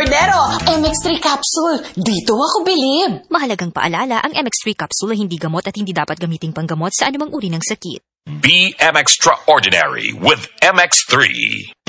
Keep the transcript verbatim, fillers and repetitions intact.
Cordero, M X three capsule. Dito ako bilib. Mahalagang paalala, ang M X three capsule ay hindi gamot at hindi dapat gamiting panggamot sa anumang uri ng sakit. Be M X Extraordinary with M X three.